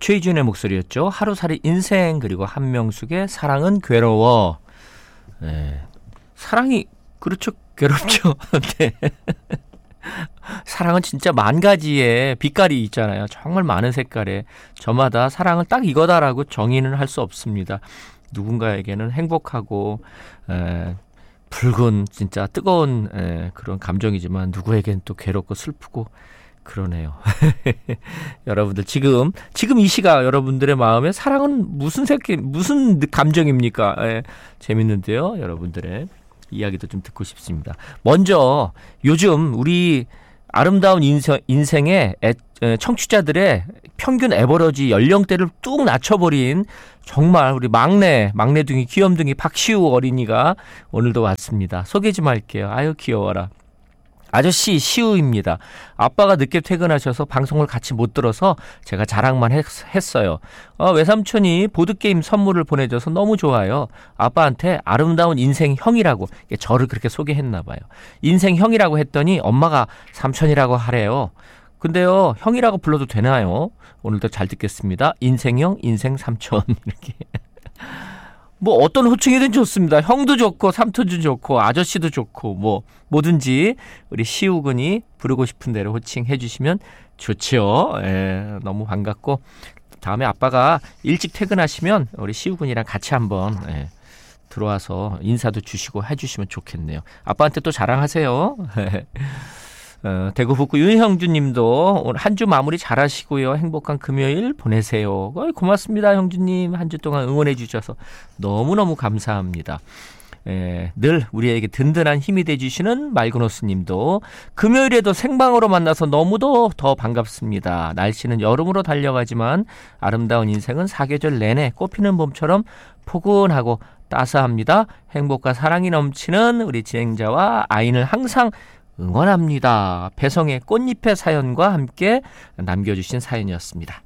최희준의 목소리였죠. 하루살이 인생, 그리고 한명숙의 사랑은 괴로워. 네. 사랑이 그렇죠, 괴롭죠. 네. 사랑은 진짜 만 가지의 빛깔이 있잖아요. 정말 많은 색깔에 저마다 사랑은 딱 이거다라고 정의는 할 수 없습니다. 누군가에게는 행복하고 붉은 진짜 뜨거운 그런 감정이지만 누구에겐 또 괴롭고 슬프고 그러네요. 여러분들 지금 이 시각 여러분들의 마음에 사랑은 무슨 감정입니까? 재밌는데요. 여러분들의 이야기도 좀 듣고 싶습니다. 먼저 요즘 우리 아름다운 인생의 청취자들의 평균 에버러지 연령대를 뚝 낮춰버린 정말 우리 막내둥이 귀염둥이 박시우 어린이가 오늘도 왔습니다. 소개 좀 할게요. 아유 귀여워라. 아저씨 시우입니다. 아빠가 늦게 퇴근하셔서 방송을 같이 못 들어서 제가 자랑만 했어요. 외삼촌이 보드게임 선물을 보내줘서 너무 좋아요. 아빠한테 아름다운 인생 형이라고 저를 그렇게 소개했나 봐요. 인생 형이라고 했더니 엄마가 삼촌이라고 하래요. 근데요 형이라고 불러도 되나요? 오늘도 잘 듣겠습니다. 인생형 인생 삼촌 이렇게. 뭐 어떤 호칭이든 좋습니다. 형도 좋고 삼촌도 좋고 아저씨도 좋고 뭐 뭐든지 우리 시우군이 부르고 싶은 대로 호칭해 주시면 좋죠. 너무 반갑고 다음에 아빠가 일찍 퇴근하시면 우리 시우군이랑 같이 한번 들어와서 인사도 주시고 해주시면 좋겠네요. 아빠한테 또 자랑하세요. 대구 북구 윤형주 님도 오늘 한 주 마무리 잘 하시고요. 행복한 금요일 보내세요. 고맙습니다. 형주님. 한 주 동안 응원해 주셔서 너무너무 감사합니다. 늘 우리에게 든든한 힘이 돼주시는 말그노스 님도 금요일에도 생방으로 만나서 너무도 더 반갑습니다. 날씨는 여름으로 달려가지만 아름다운 인생은 사계절 내내 꽃피는 봄처럼 포근하고 따스합니다. 행복과 사랑이 넘치는 우리 진행자와 아인을 항상 응원합니다. 배성의 꽃잎의 사연과 함께 남겨주신 사연이었습니다.